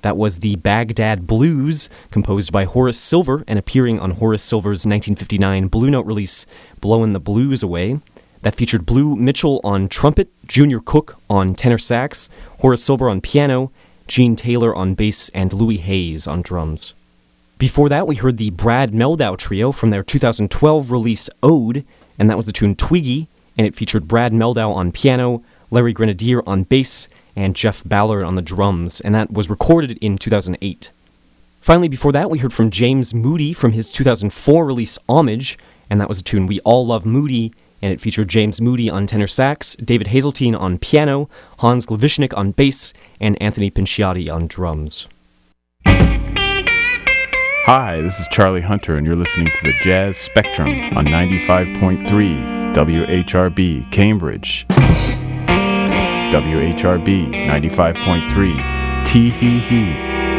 That was the Baghdad Blues, composed by Horace Silver and appearing on Horace Silver's 1959 Blue Note release, Blowin' the Blues Away. That featured Blue Mitchell on trumpet, Junior Cook on tenor sax, Horace Silver on piano, Gene Taylor on bass, and Louis Hayes on drums. Before that, we heard the Brad Mehldau Trio from their 2012 release Ode, and that was the tune Twiggy, and it featured Brad Mehldau on piano, Larry Grenadier on bass, and Jeff Ballard on the drums, and that was recorded in 2008. Finally, before that, we heard from James Moody from his 2004 release Homage, and that was the tune We All Love Moody, and it featured James Moody on tenor sax, David Hazeltine on piano, Hans Glavishnik on bass, and Anthony Pinciati on drums. Hi, this is Charlie Hunter, and you're listening to the Jazz Spectrum on 95.3 WHRB Cambridge. WHRB 95.3 Tee-hee-hee.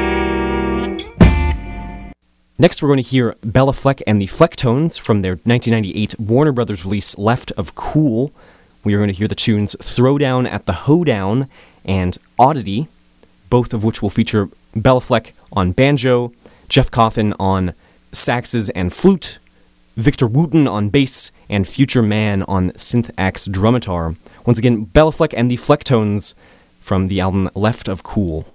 Next, we're going to hear Bella Fleck and the Flecktones from their 1998 Warner Brothers release Left of Cool. We are going to hear the tunes Throwdown at the Hoedown and Oddity, both of which will feature Bella Fleck on banjo, Jeff Coffin on saxes and flute, Victor Wooten on bass, and Future Man on synth-axe drumitar. Once again, Bella Fleck and the Flecktones from the album Left of Cool.